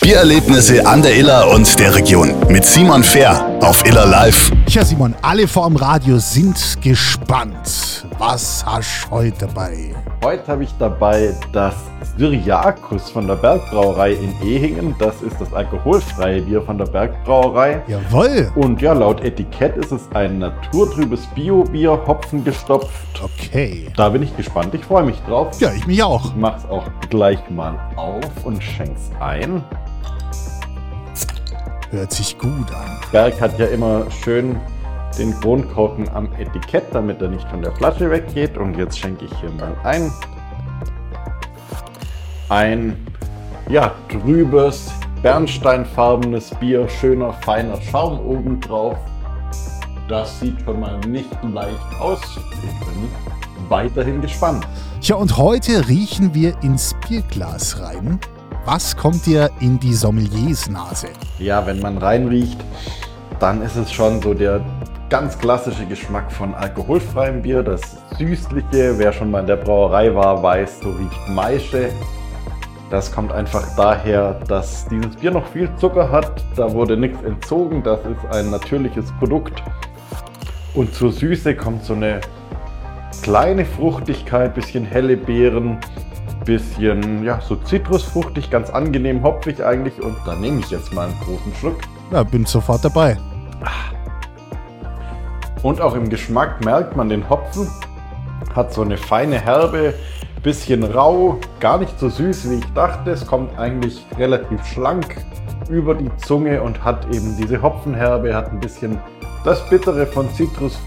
Biererlebnisse an der Iller und der Region mit Simon Fehr auf Iller Live. Tja, Simon, alle vor dem Radio sind gespannt. Was hast du heute dabei? Heute habe ich dabei das Syriakus von der Bergbrauerei in Ehingen. Das ist das alkoholfreie Bier von der Bergbrauerei. Jawohl. Und ja, laut Etikett ist es ein naturtrübes Bio-Bier, Hopfen gestopft. Okay. Da bin ich gespannt. Ich freue mich drauf. Ja, ich mich auch. Ich mach's auch gleich mal auf und schenk's ein. Hört sich gut an. Berg hat ja immer schön den Kronkorken am Etikett, damit er nicht von der Flasche weggeht. Und jetzt schenke ich hier mal ein. Ein, ja, trübes, bernsteinfarbenes Bier, schöner, feiner Schaum obendrauf. Das sieht schon mal nicht leicht aus. Ich bin weiterhin gespannt. Tja, und heute riechen wir ins Bierglas rein. Was kommt dir in die Sommeliersnase? Ja, wenn man reinriecht, dann ist es schon so der ganz klassische Geschmack von alkoholfreiem Bier. Das Süßliche, wer schon mal in der Brauerei war, weiß, so riecht Maische. Das kommt einfach daher, dass dieses Bier noch viel Zucker hat. Da wurde nichts entzogen, das ist ein natürliches Produkt. Und zur Süße kommt so eine kleine Fruchtigkeit, bisschen helle Beeren, bisschen, ja, so zitrusfruchtig, ganz angenehm hopfig eigentlich. Und da nehme ich jetzt mal einen großen Schluck. Ja, bin sofort dabei. Und auch im Geschmack merkt man den Hopfen. Hat so eine feine Herbe, bisschen rau, gar nicht so süß wie ich dachte. Es kommt eigentlich relativ schlank über die Zunge und hat eben diese Hopfenherbe, hat ein bisschen das Bittere von Zitrus